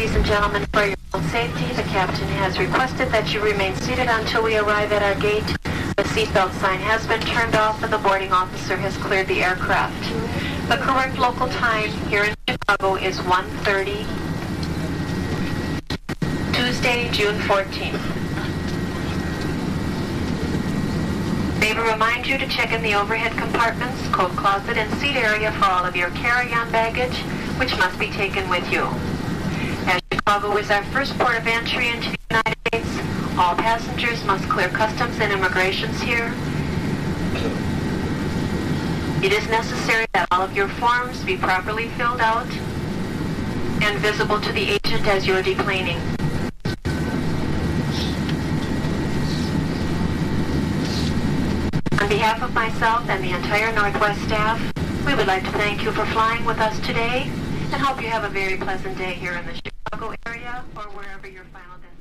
Ladies and gentlemen, for your own safety, the captain has requested that you remain seated until we arrive at our gate. The seatbelt sign has been turned off and the boarding officer has cleared the aircraft. The correct local time here in Chicago is 1:30, Tuesday, June 14th. May we remind you to check in the overhead compartments, coat closet, and seat area for all of your carry-on baggage, which must be taken with you. As Chicago is our first port of entry into the United States, all passengers must clear customs and immigrations here. It is necessary that all of your forms be properly filled out and visible to the agent as you're deplaning. On behalf of myself and the entire Northwest staff, we would like to thank you for flying with us today and hope you have a very pleasant day here in the Chicago area or wherever your final destination.